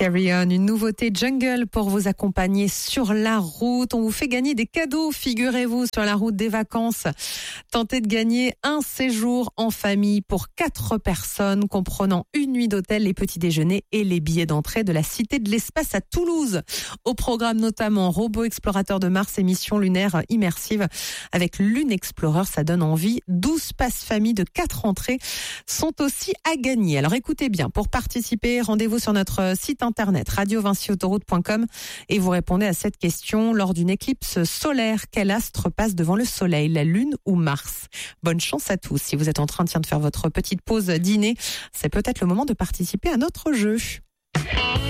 Carry On, une nouveauté jungle pour vous accompagner sur la route. On vous fait gagner des cadeaux, figurez-vous, sur la route des vacances. Tentez de gagner un séjour en famille pour 4 personnes, comprenant une nuit d'hôtel, les petits déjeuners et les billets d'entrée de la Cité de l'Espace à Toulouse. Au programme notamment Robot Explorateur de Mars et mission lunaire immersive avec Lune Explorer. Ça donne envie. 12 passes famille de 4 entrées sont aussi à gagner. Alors écoutez bien, pour participer, rendez-vous sur notre site internet radiovincyautoroute.com et vous répondez à cette question. Lors d'une éclipse solaire, quel astre passe devant le soleil, la Lune ou Mars? Bonne chance à tous. Si vous êtes en train de faire votre petite pause dîner, c'est peut-être le moment de participer à notre jeu.